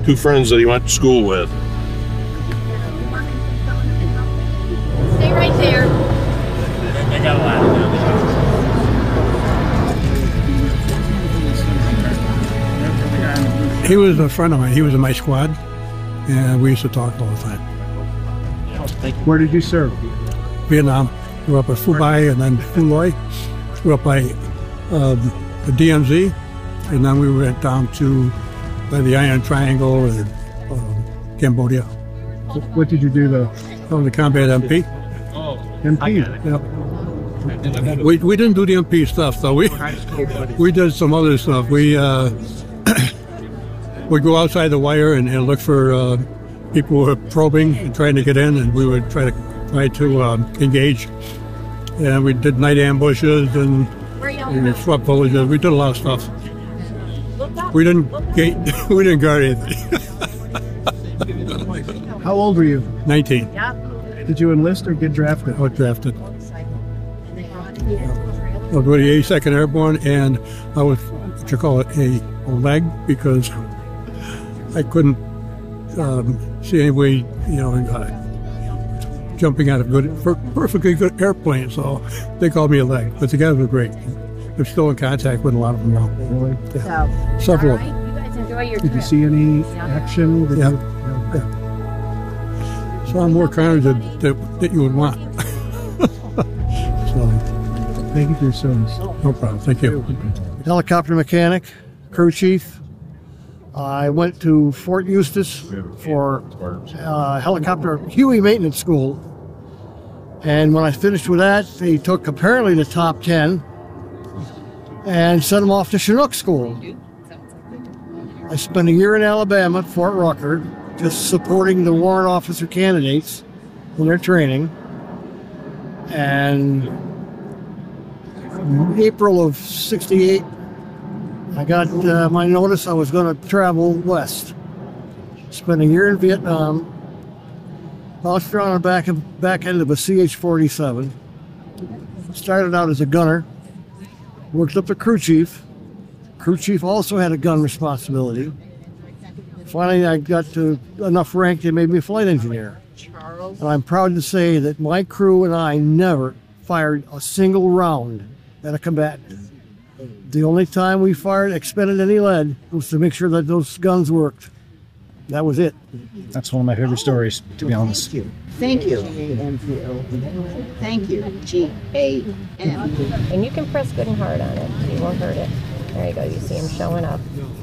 two friends that he went to school with. Stay right there. They got a lot. He was a friend of mine. He was in my squad, and we used to talk all the time. Where did you serve? Vietnam. Grew up at Phu Bai and then Phu Loy. Grew up by the DMZ, and then we went down to the Iron Triangle and Cambodia. What did you do though? I was a combat MP. MP? Yeah. We didn't do the MP stuff though. We did some other stuff. We would go outside the wire and look for people who were probing and trying to get in, and we would try to engage. And we did night ambushes and swept villages. We did a lot of stuff. We didn't guard anything. How old were you? 19. Did you enlist or get drafted? I was drafted. I was with the 82nd Airborne, and I was what you call it a leg, because I couldn't see any way, jumping out of perfectly good airplane, so they called me a leg. But the guys were great. I'm still in contact with a lot of them now. Really? Yeah. Several. All right, you guys enjoy your Did you trip. see any action? Yeah. So I'm more kind that you would want. So, Thank you for your service. no problem. Thank you. Helicopter mechanic, crew chief. I went to Fort Eustis for helicopter Huey maintenance school. And when I finished with that, they took apparently the top 10 and sent them off to Chinook school. I spent a year in Alabama at Fort Rucker, just supporting the warrant officer candidates in their training. And in April of '68, I got my notice I was going to travel west. Spent a year in Vietnam, bounced around the back end of a CH-47. Started out as a gunner, worked up to crew chief. Crew chief also had a gun responsibility. Finally, I got to enough rank they made me a flight engineer. And I'm proud to say that my crew and I never fired a single round at a combatant. The only time we expended any lead was to make sure that those guns worked. That was it. That's one of my favorite stories, to be honest. Thank you. Thank you. G-A-M. And you can press good and hard on it. You won't hurt it. There you go. You see him showing up.